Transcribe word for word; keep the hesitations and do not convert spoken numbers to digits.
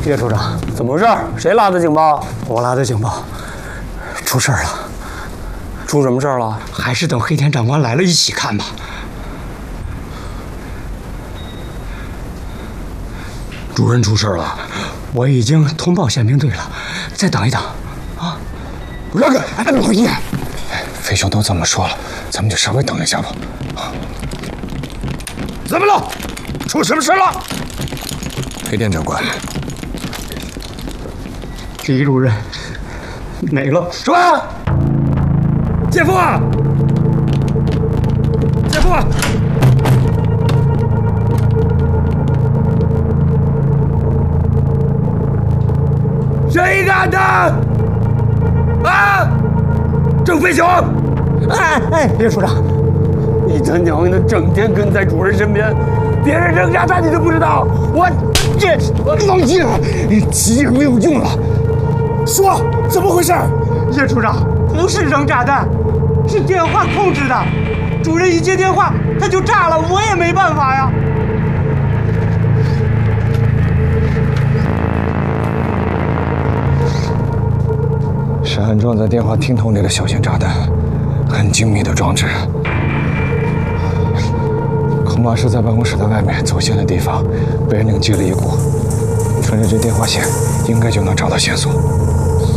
叶处长， 怎么回事？谁拉的警报？ 我拉的警报，出事儿了。 出什么事儿了？ 还是等黑田长官来了一起看吧。 主任出事儿了， 我已经通报宪兵队了，再等一等。啊！ 让开！哎，老叶，飞兄都这么说了，咱们就稍微等一下吧。啊！怎么了？出什么事了？黑田长官。 李主任没了， 什么？姐夫啊！姐夫！谁干的？啊！郑飞雄！ 哎哎，叶处长， 你他娘的整天跟在主任身边，别人扔炸弹你都不知道，我这老叶，你急也没有用了。 说怎么回事？ 叶处长，不是扔炸弹，是电话控制的。主任一接电话，他就炸了，我也没办法呀。 是安装在电话听筒里的小型炸弹，很精密的装置，恐怕是在办公室的外面走线的地方被人拧击了一股，顺着这电话线，应该就能找到线索。